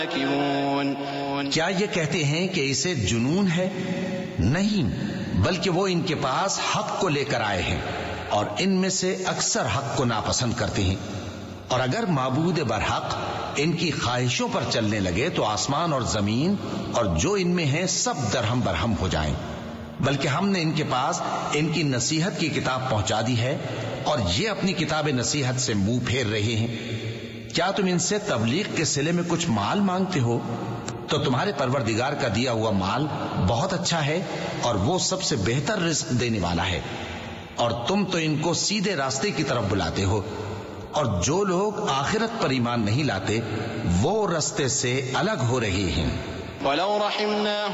क्या ये कहते हैं कि इसे जुनून है? नहीं, बल्कि वो इनके पास हक को लेकर आए हैं और इनमें से अक्सर हक को नापसंद करते हैं। और अगर माबूद बरहक इनकी ख्वाहिशों पर चलने लगे तो आसमान और जमीन और जो इनमें है सब दरहम बरहम हो जाएं। बल्कि हमने इनके पास इनकी नसीहत की किताब पहुंचा दी है और ये अपनी किताब नसीहत से मुंह फेर रहे हैं। क्या तुम इनसे तबलीग के सिले में कुछ माल मांगते हो? तो तुम्हारे परवरदिगार का दिया हुआ माल बहुत अच्छा है और वो सबसे बेहतर रिस्क देने वाला है। और तुम तो इनको सीधे रास्ते की तरफ बुलाते हो, और जो लोग आखिरत पर ईमान नहीं लाते वो रास्ते से अलग हो रहे हैं।